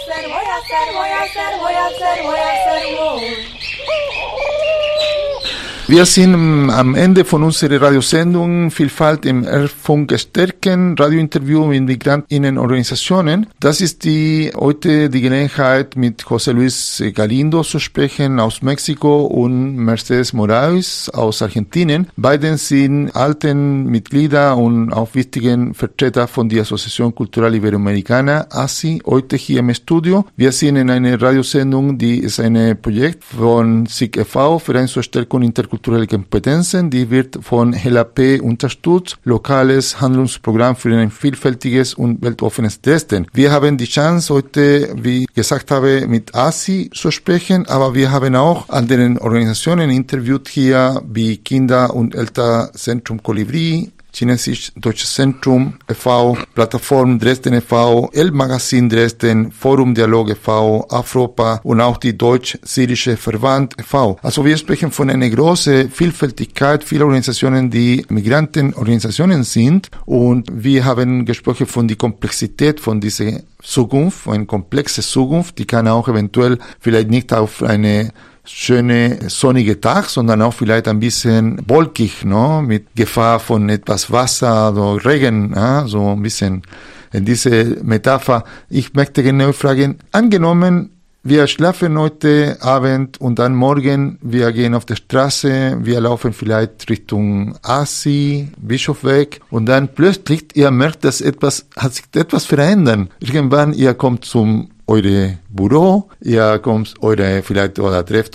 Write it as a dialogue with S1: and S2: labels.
S1: Wir sind am Ende von unserer Radiosendung Vielfalt im Hörfunk stärken, Radiointerview mit Migrantinnenorganisationen. Das ist heute die Gelegenheit, mit José Luis Galindo zu sprechen aus Mexiko und Mercedes Moraes aus Argentinien. Beide sind alten Mitglieder und auch wichtigen Vertreter von der Asociación Cultural Iberoamericana, ASI, heute hier im Studio. Wir sind in einer Radiosendung, die ist ein Projekt von SIG e.V., Verein zur Stärkung interkulturelle Kompetenzen, die wird von HELAP unterstützt, lokales Handlungsprogramm für ein vielfältiges und weltoffenes Dresden. Wir haben die Chance heute, wie ich gesagt habe, mit ASI zu sprechen, aber wir haben auch andere Organisationen interviewt hier, wie Kinder- und Elternzentrum Kolibri, Chinesisch-Deutsches Zentrum e.V., Plattform Dresden e.V., El-Magazin Dresden, Forum Dialog e.V., Afropa und auch die Deutsch-Syrische Verband e.V. Also wir sprechen von einer großen Vielfältigkeit, viele Organisationen, die Migrantenorganisationen sind, und wir haben gesprochen von der Komplexität von dieser Zukunft, eine komplexe Zukunft, die kann auch eventuell vielleicht nicht auf eine schöne sonnige Tag, sondern auch vielleicht ein bisschen wolkig, no? Mit Gefahr von etwas Wasser oder Regen, ja? So ein bisschen in diese Metapher. Ich möchte genau fragen, angenommen, wir schlafen heute Abend und dann morgen, wir gehen auf der Straße, wir laufen vielleicht Richtung Asi, Bischofsweg, und dann plötzlich, ihr merkt, dass hat sich etwas verändert. Irgendwann, ihr kommt zum eure Büro, ihr kommt vielleicht oder trefft